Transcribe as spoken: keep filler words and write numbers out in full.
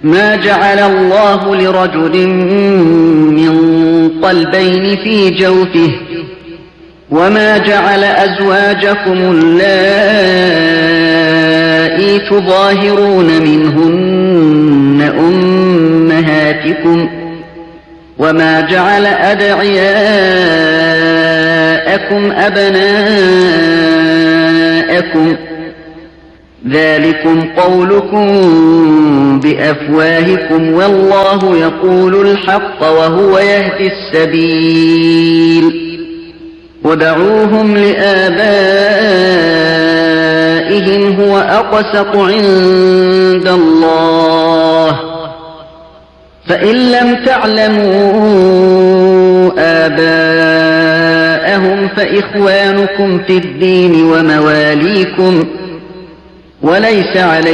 ما جعل الله لرجل من قلبين في جوفه وما جعل أزواجكم اللائي تظاهرون منهن أمهاتكم وما جعل أدعياءكم أبناءكم ذلكم قولكم بأفواهكم والله يقول الحق وهو يهدي السبيل ودعوهم لآبائهم هو أقسط عند الله فإن لم تعلموا آباءهم فإخوانكم في الدين ومواليكم وليس عليكم